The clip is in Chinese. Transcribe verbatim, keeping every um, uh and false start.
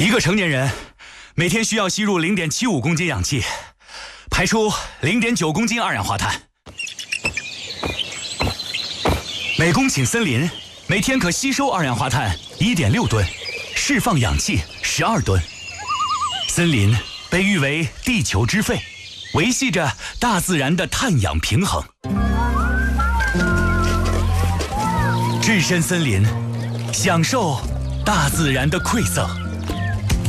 一个成年人每天需要吸入 零点七五公斤氧气，排出 零点九公斤二氧化碳。每公顷森林每天可吸收二氧化碳 一点六吨，释放氧气十二吨。森林被誉为地球之肺，维系着大自然的碳氧平衡。置身森林，享受大自然的馈赠。